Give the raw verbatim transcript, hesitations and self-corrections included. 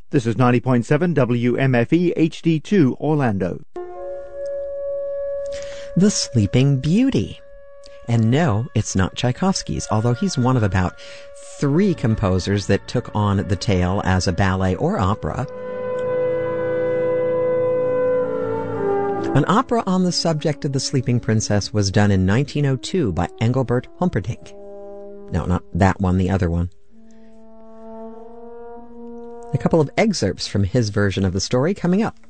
This is ninety point seven W M F E H D two Orlando. The Sleeping Beauty. And no, it's not Tchaikovsky's, although he's one of about three composers that took on the tale as a ballet or opera. An opera on the subject of the Sleeping Princess was done in nineteen oh two by Engelbert Humperdinck. No, not that one, the other one. A couple of excerpts from his version of the story coming up.